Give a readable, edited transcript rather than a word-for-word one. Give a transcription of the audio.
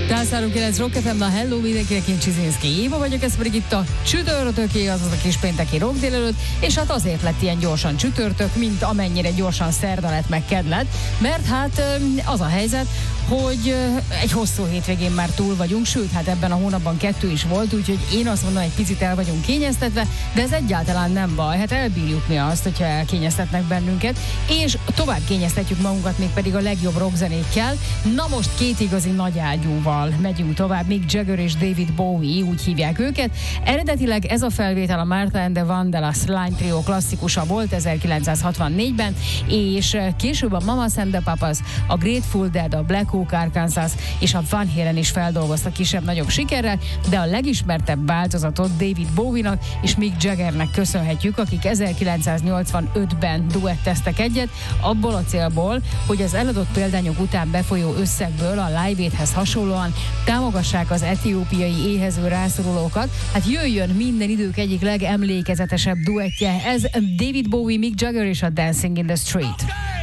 103.9 Rock FM, na hello mindenkinek, én Csizinszki Éva vagyok, ez pedig itt a csütörtöké, azaz a kis pénteki rock délelőtt, és hát azért lett ilyen gyorsan csütörtök, mint amennyire gyorsan szerda lett meg kedd lett, mert hát az a helyzet, hogy egy hosszú hétvégén már túl vagyunk, sőt, hát ebben a hónapban 2 is volt, úgyhogy én azt mondom, egy picit el vagyunk kényeztetve, de ez egyáltalán nem baj, hát elbírjuk mi azt, hogyha elkényeztetnek bennünket, és tovább kényeztetjük magunkat még pedig a legjobb rockzenékkel. Na most két igazi nagy ágyúval megyünk tovább, Mick Jagger és David Bowie, úgy hívják őket. Eredetileg ez a felvétel a Martha and the Vandellas Line Trio klasszikusa volt 1964-ben, és később a Mamas and the Papas, a Grateful Dead, a Black Oak Arkansas és a Van Halen is feldolgozta kisebb-nagyobb sikerrel, de a legismertebb változatot David Bowie-nak és Mick Jaggernek köszönhetjük, akik 1985-ben duetteztek egyet, abból a célból, hogy az eladott példányok után befolyó összegből a Live Aidhez hasonlóan támogassák az etiópiai éhező rászorulókat. Hát jöjjön minden idők egyik legemlékezetesebb duettje, ez David Bowie, Mick Jagger és a Dancing in the Street.